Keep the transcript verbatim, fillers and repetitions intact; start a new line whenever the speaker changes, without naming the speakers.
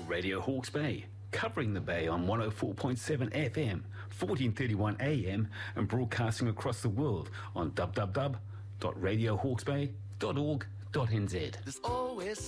Radio Hawke's Bay, covering the Bay on one oh four point seven F M, fourteen thirty-one A M, and broadcasting across the world on w w w dot radio hawke's bay dot org dot n z.
There's always